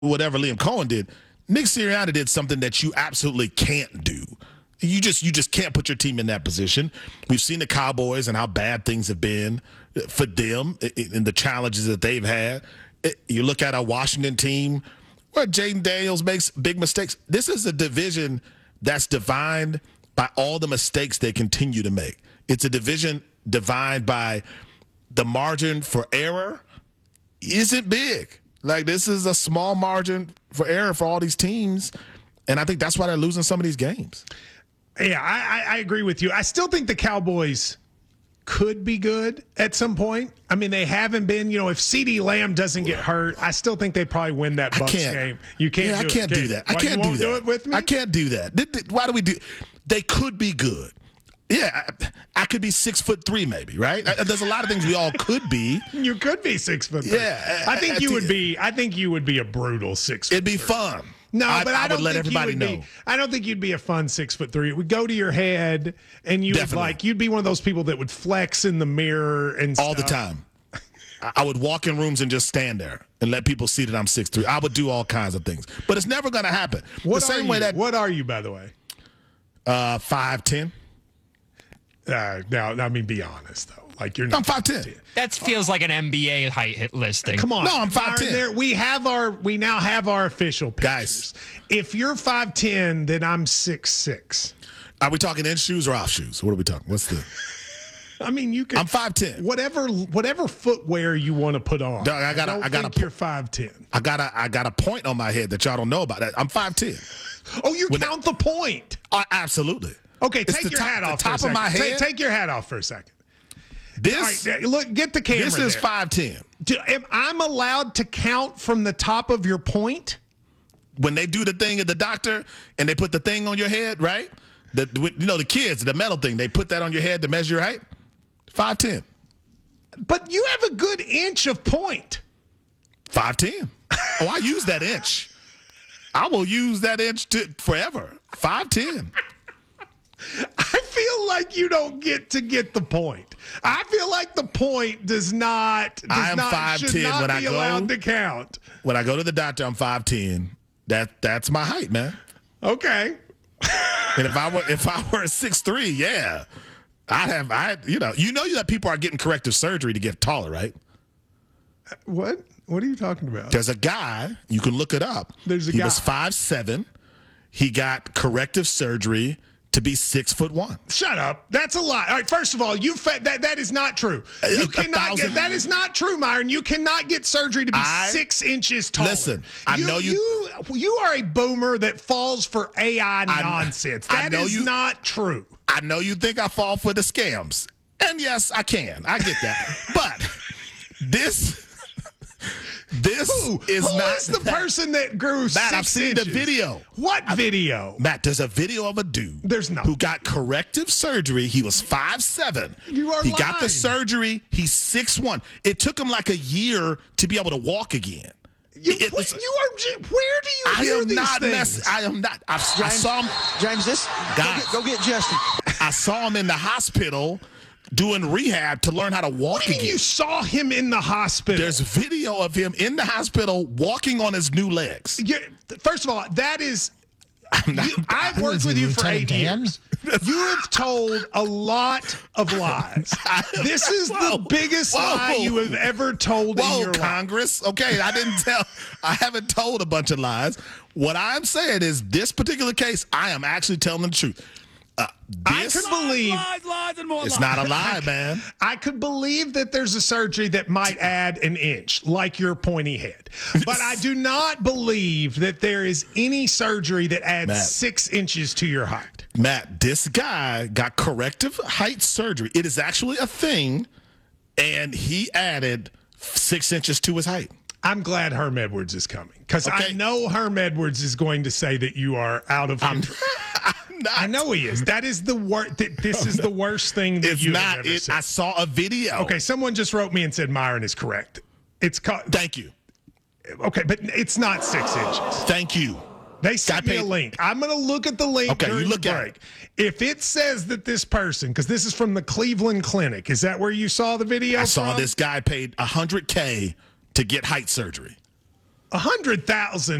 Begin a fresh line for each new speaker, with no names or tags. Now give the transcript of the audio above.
whatever Liam Cohen did. Nick Sirianni did something that you absolutely can't do. You just can't put your team in that position. We've seen the Cowboys and how bad things have been for them and the challenges that they've had. You look at our Washington team where Jaden Daniels makes big mistakes. This is a division that's defined by all the mistakes they continue to make. It's a division defined by the margin for error isn't big. Like, this is a small margin for error for all these teams, and I think that's why they're losing some of these games.
Yeah, I agree with you. I still think the Cowboys could be good at some point. I mean, they haven't been. If CeeDee Lamb doesn't get hurt, I still think they probably win that Bucs game. You can't.
I can't do that. I can't do that.
Do it with me?
I can't do that. Why do we do? They could be good. Yeah, I could be 6'3", maybe, right? There's a lot of things we all could be.
You could be 6'3".
Yeah,
I think you would be. I think you would be a brutal 6'3".
It'd be fun.
No, but I don't
would let
think
everybody
you would
know.
be. I don't think you'd be a fun 6'3". It would go to your head, and you would you'd be one of those people that would flex in the mirror and
all the time. I would walk in rooms and just stand there and let people see that I'm 6'3". I would do all kinds of things, but it's never going to happen.
What are you, by the way?
5'10".
Now, I mean, be honest though. Like, you're not.
I'm 5'10".
That feels like an NBA height hit listing.
Come on.
No, I'm 5'10".
We now have our official pictures.
Guys,
if you're 5'10", then I'm 6'6".
Are we talking in shoes or off shoes? What are we talking? What's the?
I mean, you can.
I'm 5'10".
Whatever footwear you want to put on.
Dog, I got
you're 5'10".
I got a point on my head that y'all don't know about. That I'm 5'10".
Oh, you count the point.
Absolutely.
Okay, take your hat off.
Top of my head.
Take your hat off for a second.
This
all right, look, get the camera.
This is
there.
5'10".
Am I allowed to count from the top of your point?
When they do the thing at the doctor and they put the thing on your head, right? The kids, the metal thing, they put that on your head to measure your height. 5'10".
But you have a good inch of point.
5'10". Oh, I use that inch. I will use that inch forever. 5'10".
I feel like you don't get the point. I feel like the point should not be allowed to count.
When I go to the doctor, I'm 5'10". That's my height, man.
Okay.
And if I were 6'3", yeah, you know that people are getting corrective surgery to get taller, right?
What? What are you talking about?
There's a guy, you can look it up. He was 5'7". He got corrective surgery to be 6'1".
Shut up. That's a lie. All right, first of all, that is not true. You cannot get that is not true, Myron. You cannot get surgery to be 6 inches taller.
Listen, I know
you are a boomer that falls for AI nonsense. That is not true.
I know you think I fall for the scams. And yes, I can. I get that. But this is
the person that grew
Matt,
6
I've seen
inches?
the video.
What video?
Matt, there's a video of a dude who got corrective surgery. He was 5'7". He
lying.
Got the surgery. He's 6'1". It took him like a year to be able to walk again.
Where do you hear these things?
I am not. I saw him.
James, go get Justin.
I saw him in the hospital doing rehab to learn how to walk again.
You saw him in the hospital.
There's video of him in the hospital walking on his new legs.
First of all, that is. I've worked with you for 8 years. You have told a lot of lies. This is the biggest lie you have ever told in your life.
Congress. Okay, I haven't told a bunch of lies. What I'm saying is, this particular case, I am actually telling the truth.
I could believe
lies and more
it's
lies.
not a lie, man.
I could believe that there's a surgery that might add an inch, like your pointy head. But I do not believe that there is any surgery that adds 6 inches to your height.
Matt, this guy got corrective height surgery. It is actually a thing, and he added 6 inches to his height.
I'm glad Herm Edwards is coming, because I know Herm Edwards is going to say that you are out of control. I know he is. That is the worst. This is the worst thing that you've ever seen.
I saw a video.
Okay, someone just wrote me and said Myron is correct.
Thank you.
Okay, but it's not 6 inches.
Thank you.
They sent me a link. I'm going to look at the link during the break. If it says that this person, because this is from the Cleveland Clinic, is that where you saw the video?
I saw this guy paid $100K to get height surgery.
100,000